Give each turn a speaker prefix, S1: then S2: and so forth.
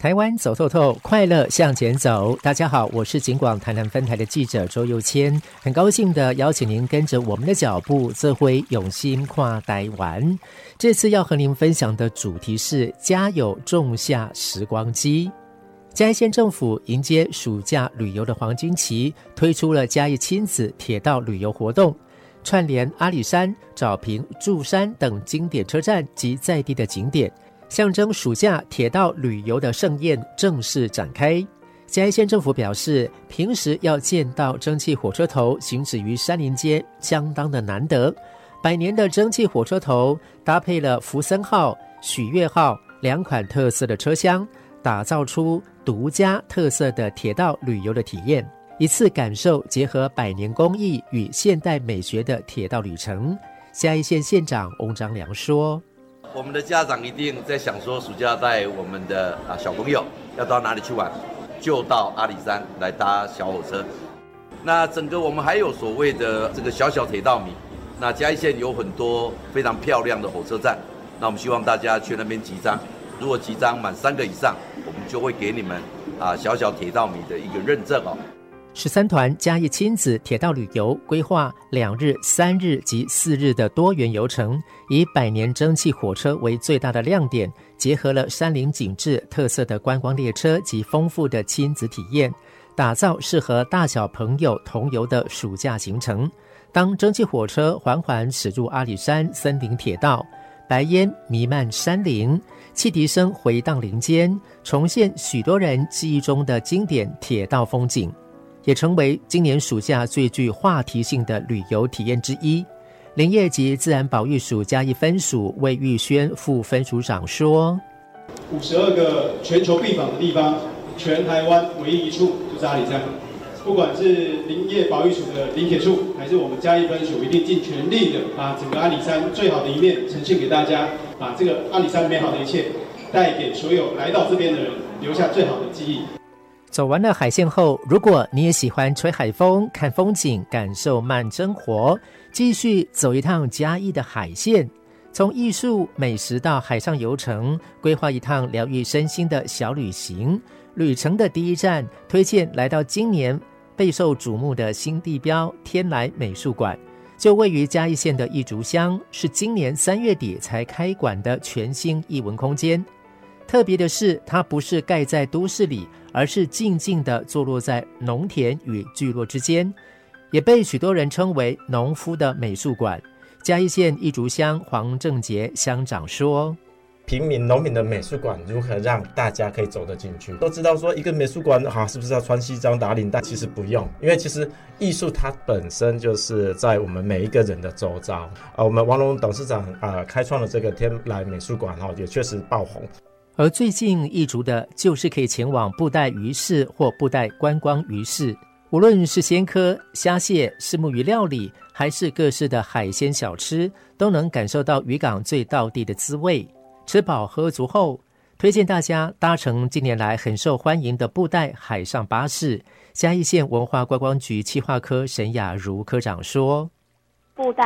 S1: 台湾走透透，快乐向前走。大家好，我是警广台南分台的记者周佑谦，很高兴的邀请您跟着我们的脚步，这回用心跨台湾。这次要和您分享的主题是家有仲夏时光机。嘉义县政府迎接暑假旅游的黄金期，推出了嘉义亲子铁道旅游活动，串联阿里山、沼平、祝山等经典车站及在地的景点，象征暑假铁道旅游的盛宴正式展开。嘉义县政府表示，平时要见到蒸汽火车头行驶于山林间相当的难得，100年的蒸汽火车头搭配了福森号、许悦号2款特色的车厢，打造出独家特色的铁道旅游的体验，一次感受结合100年工艺与现代美学的铁道旅程。嘉义县县长翁章良说，
S2: 我们的家长一定在想说，暑假带我们的小朋友要到哪里去玩，就到阿里山来搭小火车。那整个我们还有所谓的这个小小铁道迷，那嘉义县有很多非常漂亮的火车站，那我们希望大家去那边集章，如果集章满3个以上，我们就会给你们小小铁道迷的一个认证哦。
S1: 13团嘉义亲子铁道旅游规划2日、3日及4日的多元游程，以100年蒸汽火车为最大的亮点，结合了山林景致、特色的观光列车及丰富的亲子体验，打造适合大小朋友同游的暑假行程。当蒸汽火车缓缓驶入阿里山森林铁道，白烟弥漫山林，汽笛声回荡林间，重现许多人记忆中的经典铁道风景，也成为今年暑假最具话题性的旅游体验之一。林业及自然保育署嘉义分署魏玉轩副分署长说
S3: ，52个全球必访的地方，全台湾唯一一处就是阿里山。不管是林业保育署的林铁处，还是我们嘉义分署，一定尽全力的把整个阿里山最好的一面呈现给大家，把这个阿里山美好的一切带给所有来到这边的人，留下最好的记忆。
S1: 走完了海线后，如果你也喜欢吹海风、看风景、感受慢生活，继续走一趟嘉义的海线，从艺术、美食到海上游程，规划一趟疗愈身心的小旅行。旅程的第一站，推荐来到今年备受瞩目的新地标天来美术馆，就位于嘉义县的义竹乡，是今年3月底才开馆的全新艺文空间。特别的是，它不是盖在都市里，而是静静地坐落在农田与聚落之间，也被许多人称为农夫的美术馆。嘉义县义竹乡黄正杰乡长说，
S4: 平民农民的美术馆如何让大家可以走得进去？都知道说一个美术馆是不是要穿西装打领带？其实不用，因为其实艺术它本身就是在我们每一个人的周遭。我们王龙董事长开创了这个天来美术馆也确实爆红。
S1: 而最近义竹的就是可以前往布袋鱼市或布袋观光鱼市，无论是鲜蚵、虾蟹、虱目鱼料理，还是各式的海鲜小吃，都能感受到渔港最道地的滋味。吃饱喝足后，推荐大家搭乘近年来很受欢迎的布袋海上巴士。嘉义县文化观光局企划科沈雅茹科长说，
S5: 布袋